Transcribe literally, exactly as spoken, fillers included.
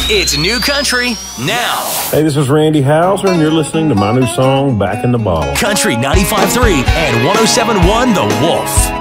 It's New Country now. Hey, this is Randy Houser, and you're listening to my new song, Back in the Bottle. Country ninety-five point three and one oh seven point one The Wolf.